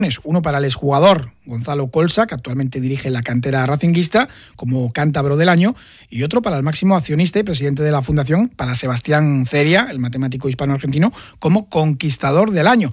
Uno para el exjugador Gonzalo Colsa, que actualmente dirige la cantera racinguista, como cántabro del año, y otro para el máximo accionista y presidente de la fundación, para Sebastián Ceria, el matemático hispano-argentino, como conquistador del año.